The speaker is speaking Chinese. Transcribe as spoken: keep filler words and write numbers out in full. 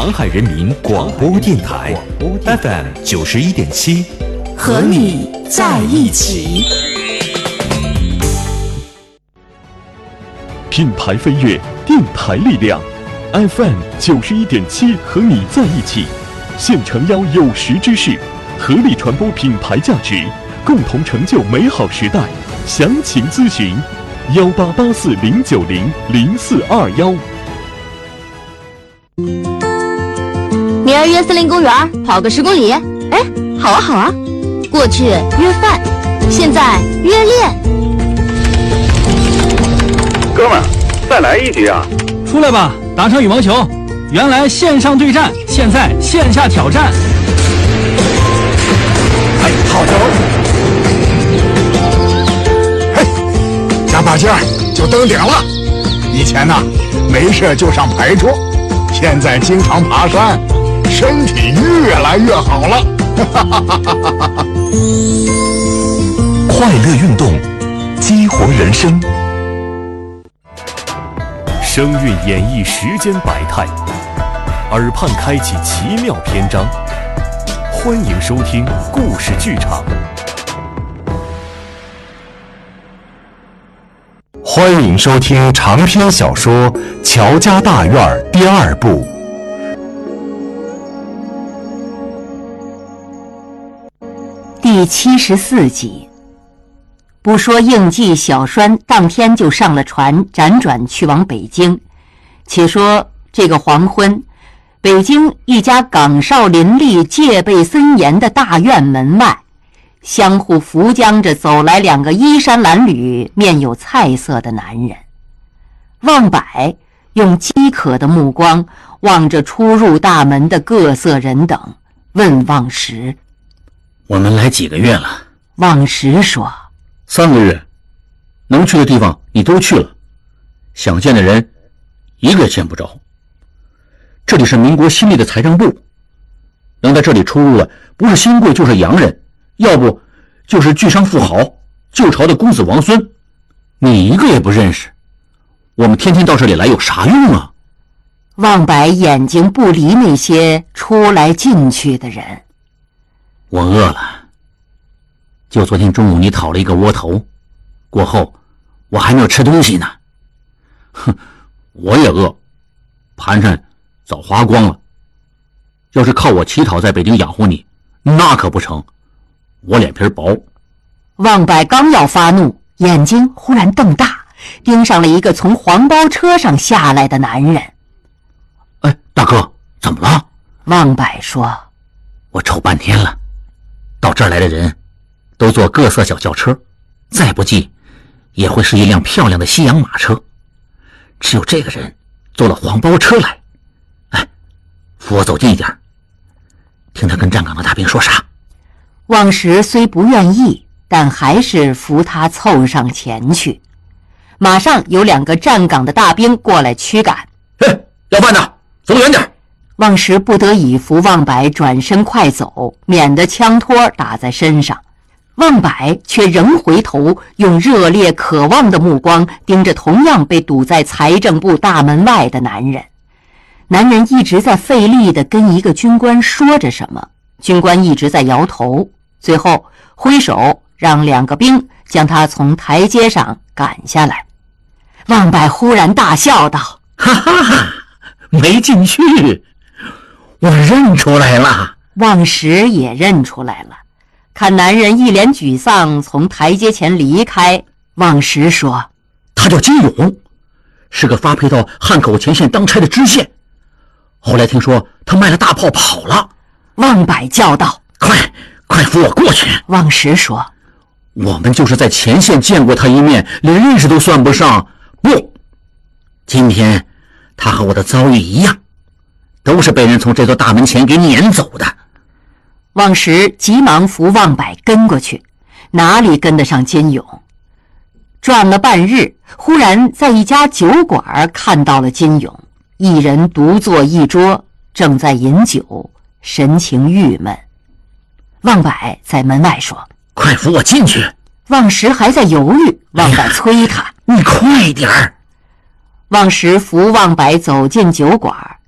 长海人民广播电台 F M 九十一点七， 和你在一起。 品牌飞跃，电台力量 ，F M 九十一点七，和你在一起。现诚邀有识之士，合力传播品牌价值，共同成就美好时代。详情咨询幺八八四零九零零四二幺。 明儿约森林公园跑个十公里，哎，好啊好啊。过去约饭，现在约练。 哥们儿，再来一局啊！ 出来吧，打场羽毛球。原来线上对战，现在线下挑战。 哎，好球！嘿，加把劲儿就登顶了。以前呢，没事就上牌桌，现在经常爬山，身体越来越好了。 快乐运动，激活人生。声韵演绎世间百态，耳畔开启奇妙篇章。欢迎收听故事剧场。欢迎收听长篇小说《乔家大院》第二部。 第七十四集。不说应季、小栓当天就上了船，辗转去往北京。且说这个黄昏，北京一家岗哨林立、戒备森严的大院门外，相互扶将着走来两个衣衫褴褛、面有菜色的男人。望柏用饥渴的目光望着出入大门的各色人等，问望石：“ 我们来几个月了？” 望石说：“ 三个月，能去的地方你都去了，想见的人一个也见不着。这里是民国新立的财政部，能在这里出入的不是新贵就是洋人，要不就是巨商富豪，旧朝的公子王孙，你一个也不认识。我们天天到这里来有啥用啊？” 望柏眼睛不离那些出来进去的人。 我饿了，就昨天中午你讨了一个窝头，过后我还没有吃东西呢。哼，我也饿，盘缠早花光了。要是靠我乞讨在北京养活你，那可不成，我脸皮薄。 望柏刚要发怒，眼睛忽然瞪大，盯上了一个从黄包车上下来的男人。 哎，大哥，怎么了？ 望柏说：“ 我瞅半天了，到这儿来的人都坐各色小轿车，再不济也会是一辆漂亮的西洋马车，只有这个人坐了黄包车来。哎，扶我走近一点，听他跟站岗的大兵说啥。” 望石虽不愿意，但还是扶他凑上前去。马上有两个站岗的大兵过来驱赶：“ 嘿，要饭的，走远点！” 望石不得已扶望柏转身快走，免得枪托打在身上。望柏却仍回头，用热烈渴望的目光盯着同样被堵在财政部大门外的男人。男人一直在费力地跟一个军官说着什么，军官一直在摇头，最后挥手让两个兵将他从台阶上赶下来。望柏忽然大笑道：“ 哈哈哈，没进去，我认出来了。” 望石也认出来了，看男人一脸沮丧从台阶前离开，望石说：“ 他叫金勇，是个发配到汉口前线当差的知县，后来听说他卖了大炮跑了。” 望柏叫道：“ 快快扶我过去！” 望石说：“ 我们就是在前线见过他一面，连认识都算不上。不，今天他和我的遭遇一样，都是被人从这座大门前给撵走的。” 望石急忙扶望柏跟过去，哪里跟得上金勇？转了半日，忽然在一家酒馆看到了金勇，一人独坐一桌，正在饮酒，神情郁闷。望柏在门外说：“ 快扶我进去！” 望石还在犹豫，望柏催他：“ 你快点儿！” 望石扶望柏走进酒馆，